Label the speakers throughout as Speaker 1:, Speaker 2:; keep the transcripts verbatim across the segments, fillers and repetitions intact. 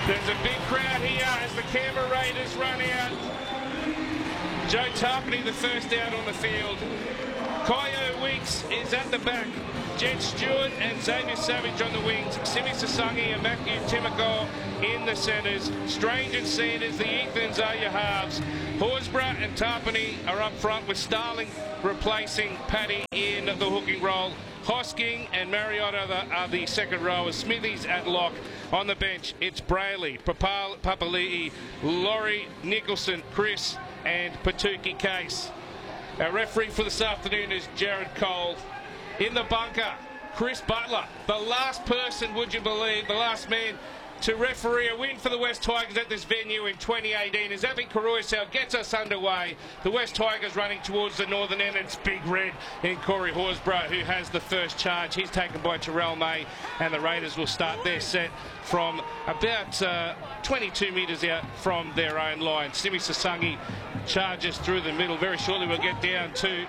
Speaker 1: There's a big crowd here as the Canberra Raiders run out. Joe Tarpany the first out on the field. Kyo Weeks is at the back. Jed Stewart and Xavier Savage on the wings. Simi Sasangi and Matthew Timoko in the centres. Strange and Sanders, the Ethans are your halves. Horsburgh and Tarpany are up front with Starling replacing Paddy in the hooking role. Hosking and Mariota are the, are the second rowers. Smithies at lock. On the bench, it's Brayley, Papal, Papali'i, Laurie, Nicholson, Chris and Patuki Case. Our referee for this afternoon is Jared Cole. In the bunker, Chris Butler, the last person, would you believe, the last man to referee a win for the West Tigers at this venue in twenty eighteen. As Avi Karoisau gets us underway, the West Tigers running towards the northern end. It's Big Red in Corey Horsburgh who has the first charge. He's taken by Terrell May, and the Raiders will start their set from about uh, twenty-two metres out from their own line. Simi Sasangi charges through the middle. Very shortly we'll get down to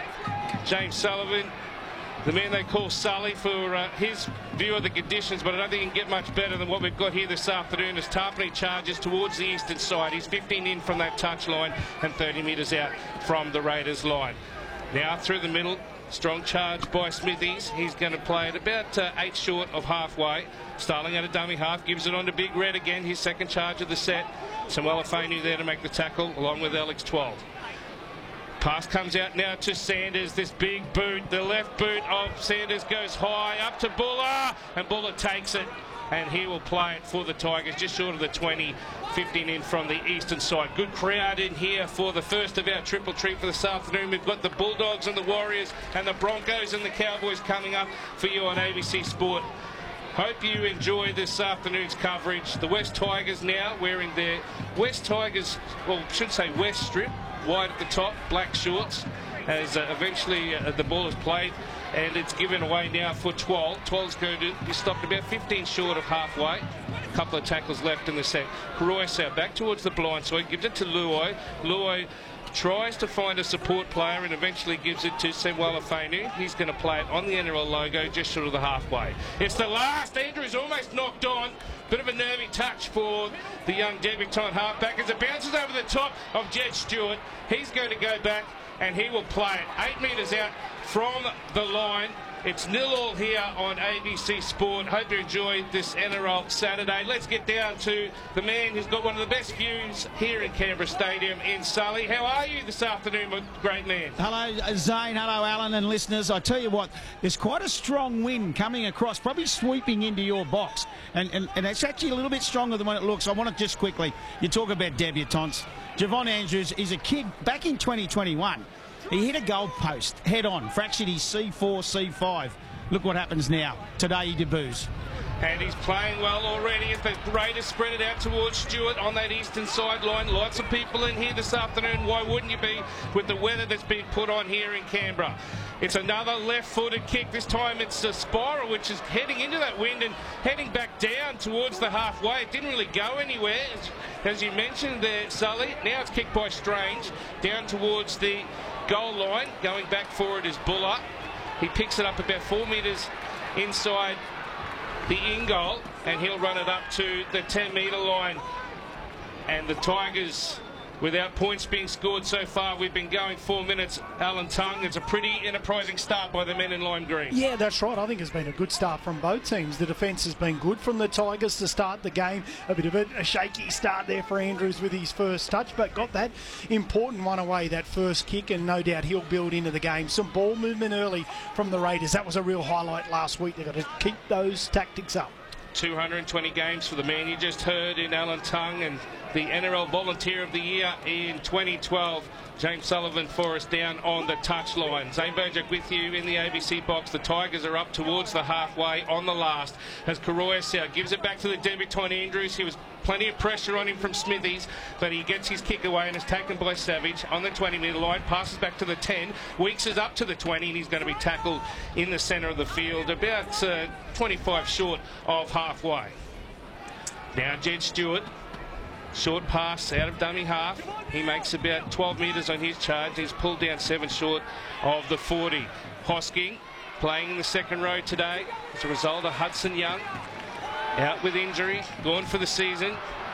Speaker 1: James Sullivan, the man they call Sully, for uh, his view of the conditions, but I don't think he can get much better than what we've got here this afternoon as Tarpany charges towards the eastern side. He's fifteen in from that touch line and thirty metres out from the Raiders line. Now through the middle, strong charge by Smithies. He's going to play it about uh, eight short of halfway. Starling at a dummy half, gives it on to Big Red again, his second charge of the set. Samuel Afeni there to make the tackle, along with Alex twelve. Pass comes out now to Sanders. This big boot, the left boot of Sanders goes high up to Buller, and Buller takes it, and he will play it for the Tigers just short of the twenty. fifteen in from the eastern side. Good crowd in here for the first of our triple treat for this afternoon. We've got the Bulldogs and the Warriors and the Broncos and the Cowboys coming up for you on A B C Sport. Hope you enjoy this afternoon's coverage. The West Tigers now wearing their West Tigers, well, should say West strip, wide at the top, black shorts, as uh, eventually uh, the ball is played, and it's given away now for twelve. twelve's going to be stopped about fifteen short of halfway. A couple of tackles left in the set. Karoisau back towards the blind side, gives it to Luai. Luai tries to find a support player and eventually gives it to Samuel Afeni. He's going to play it on the N R L logo just short of the halfway. It's the last. Andrew's almost knocked on. Bit of a nervy touch for the young debutante halfback as it bounces over the top of Jed Stewart. He's going to go back and he will play it eight metres out from the line. It's nil all here on A B C Sport. Hope you enjoyed this N R L Saturday. Let's get down to the man who's got one of the best views here in Canberra Stadium in Sully. How are you this afternoon, my great man?
Speaker 2: Hello, Zane. Hello, Alan and listeners. I tell you what, there's quite a strong wind coming across, probably sweeping into your box. And, and, and it's actually a little bit stronger than what it looks. I want to just quickly, you talk about debutantes. Javon Andrews is a kid back in twenty twenty-one. He hit a goal post head on, fractured his C four, C five. Look what happens now. Today he debuts.
Speaker 1: And he's playing well already as the Raiders spread it out towards Stewart on that eastern sideline. Lots of people in here this afternoon. Why wouldn't you be with the weather that's been put on here in Canberra? It's another left-footed kick. This time it's a spiral, which is heading into that wind and heading back down towards the halfway. It didn't really go anywhere, as, as you mentioned there, Sully. Now it's kicked by Strange down towards the goal line. Going back for it is Buller. He picks it up about four metres inside the in goal, and he'll run it up to the ten metre line. And the Tigers, without points being scored so far, we've been going four minutes. Alan Tongue, it's a pretty enterprising start by the men in lime green.
Speaker 3: Yeah, that's right. I think it's been a good start from both teams. The defence has been good from the Tigers to start the game. A bit of a, a shaky start there for Andrews with his first touch, but got that important one away, that first kick, and no doubt he'll build into the game. Some ball movement early from the Raiders. That was a real highlight last week. They've got to keep those tactics up.
Speaker 1: two hundred twenty games for the man you just heard in Alan Tongue, and the N R L Volunteer of the Year in twenty twelve. James Sullivan for us down on the touchline. Zane Burjack with you in the A B C box. The Tigers are up towards the halfway on the last as Karoisau gives it back to the debutant Andrews. He was plenty of pressure on him from Smithies, but he gets his kick away and is taken by Savage on the twenty metre line. Passes back to the ten. Weeks is up to the twenty, and he's going to be tackled in the centre of the field, about uh, twenty-five short of halfway. Now Jed Stewart. Short pass out of dummy half. He makes about twelve metres on his charge. He's pulled down seven short of the forty. Hosking playing in the second row today as a result of Hudson Young out with injury, gone for the season.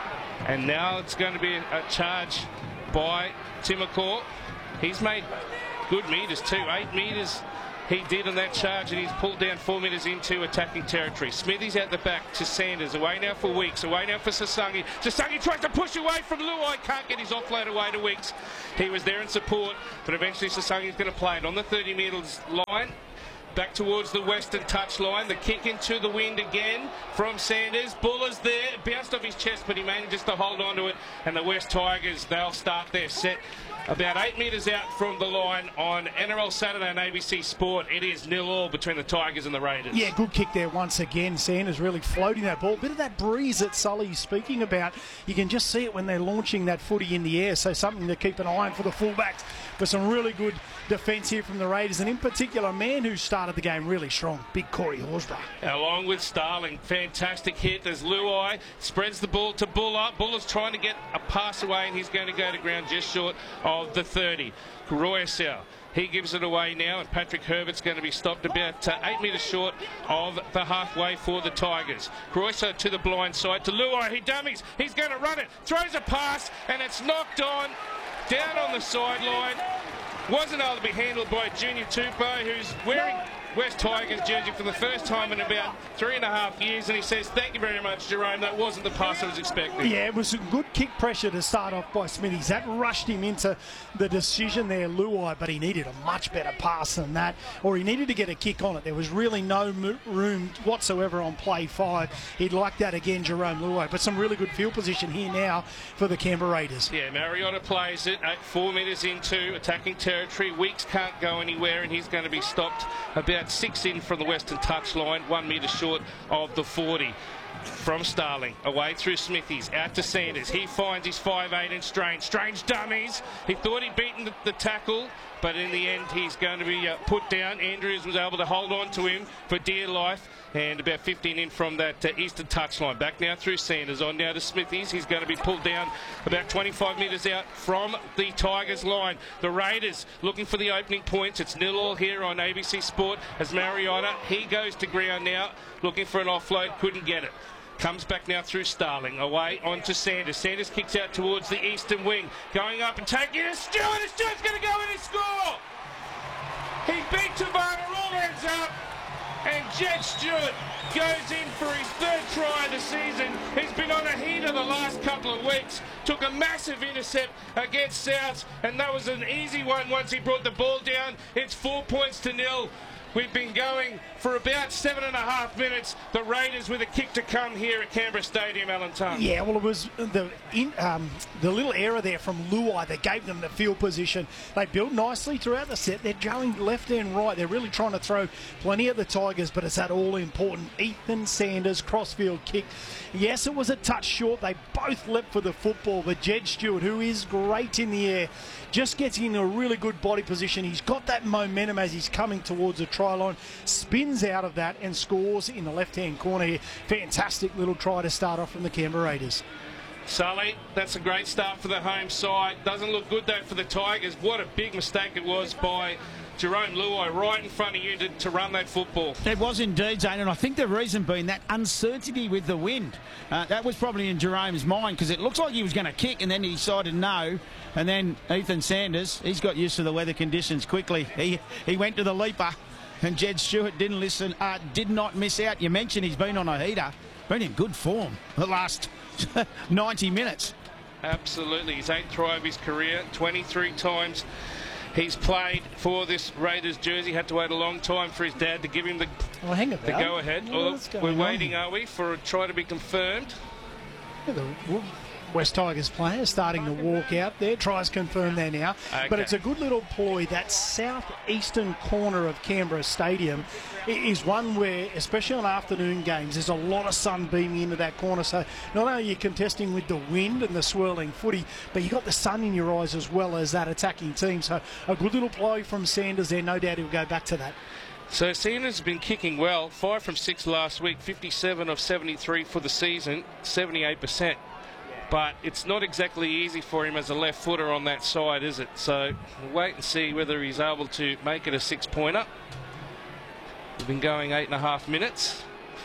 Speaker 1: And now it's going to be a charge by Timokor. He's made good metres too, eight metres he did on that charge, and he's pulled down four metres into attacking territory. Smithy's out the back to Sanders, away now for Weeks, away now for Sasangi. Sasangi tries to push away from Luai, can't get his offload away to Weeks. He was there in support, but eventually Sasangi's going to play it on the thirty metres line. Back towards the western touchline. The kick into the wind again from Sanders. Buller's there. Bounced off his chest, but he manages to hold on to it. And the West Tigers, they'll start their set about eight metres out from the line on N R L Saturday on A B C Sport. It is nil all between the Tigers and the Raiders.
Speaker 3: Yeah, good kick there once again. Sanders really floating that ball. Bit of that breeze that Sully's speaking about. You can just see it when they're launching that footy in the air. So something to keep an eye on for the fullbacks. But some really good defence here from the Raiders, and in particular, a man who started the game really strong, big Corey Horsburgh.
Speaker 1: Along with Starling, fantastic hit as Luai spreads the ball to Buller. Buller's trying to get a pass away, and he's going to go to ground just short of the thirty. Royasel, he gives it away now, and Patrick Herbert's going to be stopped about uh, eight metres short of the halfway for the Tigers. Royasel to the blind side to Luai. He dummies. He's going to run it. Throws a pass, and it's knocked on. Down on the sideline. Wasn't able to be handled by Junior Tupou, who's wearing West Tigers jersey for the first time in about three and a half years, and he says, thank you very much, Jerome. That wasn't the pass I was expecting.
Speaker 3: Yeah, it was a good kick pressure to start off by Smithies. That rushed him into the decision there, Luai, but he needed a much better pass than that, or he needed to get a kick on it. There was really no room whatsoever on play five. He'd like that again, Jerome Luai, but some really good field position here now for the Canberra Raiders.
Speaker 1: Yeah, Mariota plays it at four metres into attacking territory. Weeks can't go anywhere, and he's going to be stopped about six in from the western touchline, one metre short of the forty. From Starling, away through Smithies, out to Sanders. He finds his five eight and Strange. Strange dummies. He thought he'd beaten the, the tackle, but in the end he's going to be uh, put down. Andrews was able to hold on to him for dear life, and about fifteen in from that uh, eastern touchline. Back now through Sanders, on now to Smithies. He's going to be pulled down about twenty-five metres out from the Tigers line. The Raiders looking for the opening points. It's nil all here on A B C Sport as Mariota, he goes to ground now, looking for an offload, couldn't get it. Comes back now through Starling, away onto Sanders. Sanders kicks out towards the eastern wing, going up and taking it. Stewart, and Stewart's going to go in and score! He beat Tabata, all hands up, and Jed Stewart goes in for his third try of the season. He's been on a heater the last couple of weeks. Took a massive intercept against Souths, and that was an easy one once he brought the ball down. It's four points to nil. We've been going for about seven and a half minutes. The Raiders with a kick to come here at Canberra Stadium, Alan Tongue.
Speaker 3: Yeah, well, it was the in, um, the little error there from Luai that gave them the field position. They built nicely throughout the set. They're going left and right. They're really trying to throw plenty at the Tigers, but it's that all-important Ethan Sanders crossfield kick. Yes, it was a touch short. They both leapt for the football, but Jed Stewart, who is great in the air, just gets in a really good body position. He's got that momentum as he's coming towards the try line, spins out of that and scores in the left-hand corner here. Fantastic little try to start off from the Canberra Raiders.
Speaker 1: Sully, that's a great start for the home side. Doesn't look good though for the Tigers. What a big mistake it was by Jerome Luai right in front of you to, to run that football.
Speaker 2: It was indeed, Zane, and I think the reason being that uncertainty with the wind. Uh, that was probably in Jerome's mind, because it looks like he was going to kick and then he decided no. And then Ethan Sanders, he's got used to the weather conditions quickly. He he went to the leaper, and Jed Stewart didn't listen, uh, did not miss out. You mentioned he's been on a heater, been in good form the last ninety minutes.
Speaker 1: Absolutely, his eighth try of his career, twenty-three times he's played for this Raiders jersey. Had to wait a long time for his dad to give him the,
Speaker 3: well, hang about.
Speaker 1: the go-ahead.
Speaker 3: Well,
Speaker 1: we're waiting, on? are we, for a try to be confirmed?
Speaker 3: Yeah, the West Tigers player starting to walk out there. Tries confirmed there now.
Speaker 1: Okay.
Speaker 3: But it's a good little ploy. That southeastern corner of Canberra Stadium is one where, especially on afternoon games, there's a lot of sun beaming into that corner. So not only are you contesting with the wind and the swirling footy, but you've got the sun in your eyes as well as that attacking team. So a good little ploy from Sanders there. No doubt he'll go back to that.
Speaker 1: So Sanders has been kicking well. Five from six last week, fifty-seven of seventy-three for the season, seventy-eight percent. But it's not exactly easy for him as a left footer on that side, is it? So we'll wait and see whether he's able to make it a six-pointer. We've been going eight and a half minutes.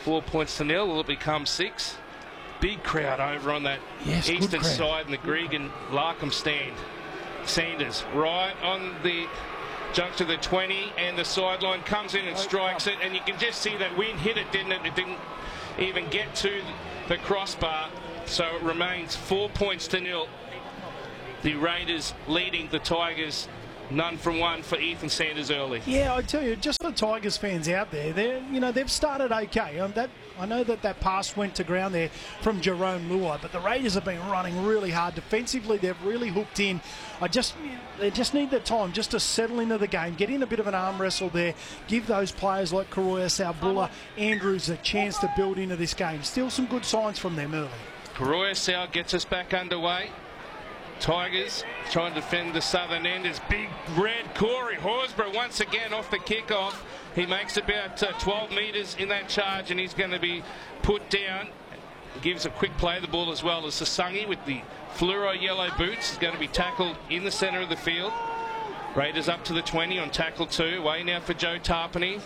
Speaker 1: Four points to nil. Will it become six? Big crowd over on that
Speaker 3: yes,
Speaker 1: eastern side in the Gregan-Larkham stand. Sanders right on the junction of the twenty, and the sideline comes in and strikes it, and you can just see that wind hit it, didn't it? It didn't even get to the crossbar, so it remains four points to nil. The Raiders leading the Tigers. None from one for Ethan Sanders early.
Speaker 3: Yeah, I tell you, just the Tigers fans out there, they you know they've started okay. Um, that I know that that pass went to ground there from Jerome Luai, but the Raiders have been running really hard defensively. They've really hooked in. I just they just need the time just to settle into the game, get in a bit of an arm wrestle there, give those players like Karoya, Salbulla, Andrews a chance to build into this game. Still some good signs from them early.
Speaker 1: Karoya Sal gets us back underway. Tigers trying to defend the southern end is big red Corey Horsburgh once again off the kickoff. He makes about uh, twelve metres in that charge, and he's going to be put down. Gives a quick play of the ball as well as Sasungi with the fluoro yellow boots. Is going to be tackled in the centre of the field. Raiders up to the twenty on tackle two. Away now for Joe Tarpany.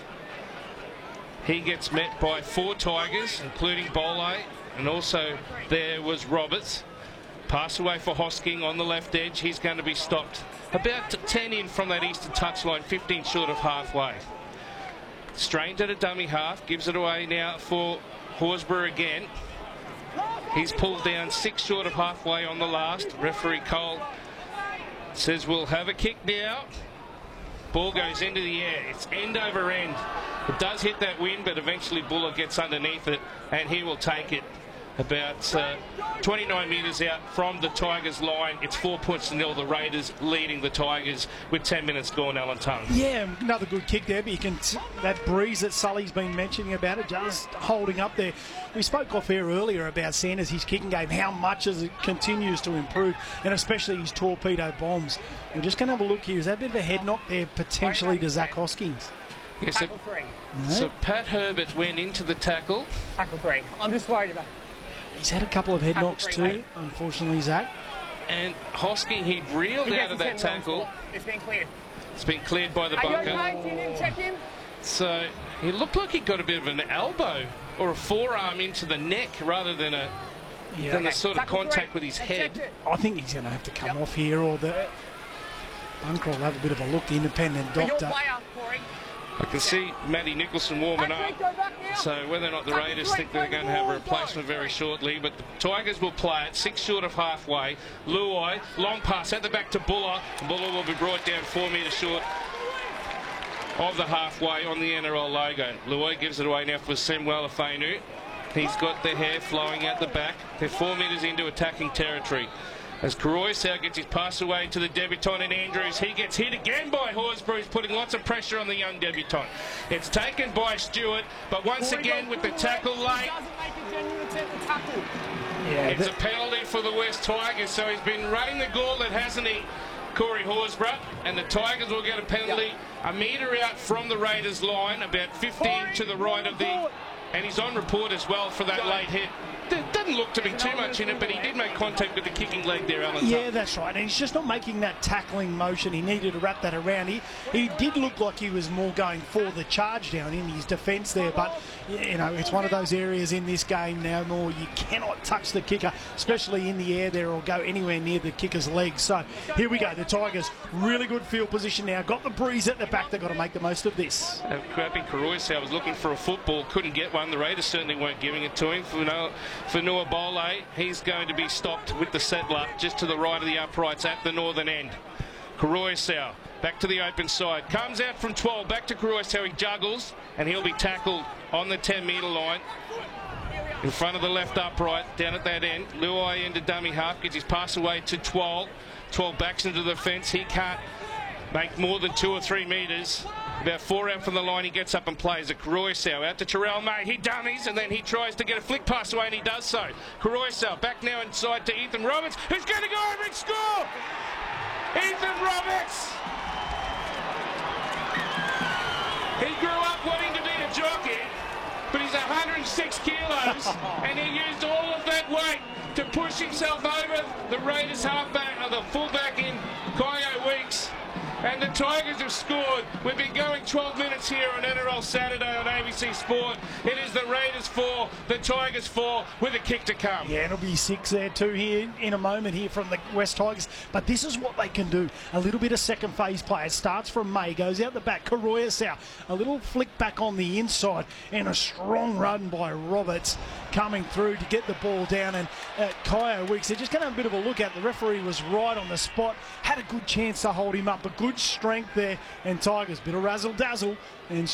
Speaker 1: He gets met by four Tigers, including Bole, and also there was Roberts. Pass away for Hosking on the left edge. He's going to be stopped about ten in from that eastern touchline, fifteen short of halfway. Strained at a dummy half, gives it away now for Horsburgh again. He's pulled down six short of halfway on the last. Referee Cole says we'll have a kick now. Ball goes into the air. It's end over end. It does hit that wind, but eventually Buller gets underneath it, and he will take it about uh, twenty-nine metres out from the Tigers line. It's four points to nil. The Raiders leading the Tigers with ten minutes gone, Alan Tongue.
Speaker 3: Yeah, another good kick there, but you can t that breeze that Sully's been mentioning about it, just holding up there. We spoke off air earlier about Sanders, his kicking game, how much as it continues to improve, and especially his torpedo bombs. We're just going to have a look here. Is that a bit of a head knock there potentially to Zach Hoskins?
Speaker 1: Yes, so, so Pat Herbert went into the tackle.
Speaker 4: Tackle three. I'm just worried about.
Speaker 3: He's had a couple of head knocks too, unfortunately, Zach.
Speaker 1: And Hosking, he reeled out of that tackle.
Speaker 4: It's been cleared.
Speaker 1: It's been cleared by the
Speaker 4: bunker.
Speaker 1: bunker.
Speaker 4: Are you okay? You didn't check him?
Speaker 1: So he looked like he got a bit of an elbow or a forearm into the neck rather than a yeah. than a sort of tackle contact three. With his head.
Speaker 3: I think he's going to have to come yep. off here, or the bunker will have a bit of a look. The independent doctor.
Speaker 1: I can see Matty Nicholson warming up, so whether or not the Raiders think they're going to have a replacement very shortly, but the Tigers will play it, six short of halfway. Luai, long pass at the back to Buller. Buller will be brought down four metres short of the halfway on the N R L logo. Luai gives it away now for Samuel Afenu. He's got the hair flowing out the back. They're four metres into attacking territory. As Karoya gets his pass away to the debutant in Andrews, he gets hit again by Horsburgh. He's putting lots of pressure on the young debutant. It's taken by Stewart, but once again with the tackle late, yeah, it's a penalty for the West Tigers. So he's been running the gauntlet, hasn't he, Corey Horsburgh? And the Tigers will get a penalty a metre out from the Raiders line, about fifteen to the right of the... And he's on report as well for that late hit. It doesn't look to be too much in it, but he did make contact with the kicking leg there, Alan.
Speaker 3: Yeah, that's right. And he's just not making that tackling motion. He needed to wrap that around. He, he did look like he was more going for the charge down in his defence there. But, you know, it's one of those areas in this game now more you cannot touch the kicker, especially in the air there, or go anywhere near the kicker's legs. So here we go. The Tigers, really good field position now. Got the breeze at the back. They've got to make the most of this.
Speaker 1: Uh, Crappy Karoya was looking for a football, couldn't get one. The Raiders certainly weren't giving it to him. For no, For Noah Bole, he's going to be stopped with the settler just to the right of the uprights at the northern end. Karoya back to the open side, comes out from twelve, back to Karoya. He juggles, and he'll be tackled on the ten metre line in front of the left upright down at that end. Luai into dummy half, gets his pass away to twelve. twelve backs into the fence. He can't make more than two or three metres. About four out from the line, he gets up and plays a Karoya out to Terrell May. He dummies, and then he tries to get a flick pass away, and he does so. Karoya back now inside to Ethan Roberts, who's going to go over and score! Ethan Roberts! He grew up wanting to be a jockey, but he's one hundred and six kilos, and he used all of that weight to push himself over the Raiders halfback, or the fullback in Kyo Weeks. and the Tigers have scored. We've been going twelve minutes here on N R L Saturday on A B C Sport. It is the Raiders four, the Tigers four, with a kick to come.
Speaker 3: Yeah, it'll be six there too here in a moment here from the West Tigers. But this is what they can do. A little bit of second phase play. It starts from May, goes out the back. Karoya South, a little flick back on the inside, and a strong run by Roberts coming through to get the ball down. And uh, Kyo Weeks, they're just going to have a bit of a look at. The referee was right on the spot, had a good chance to hold him up, but good strength there. And Tigers, bit of razzle dazzle and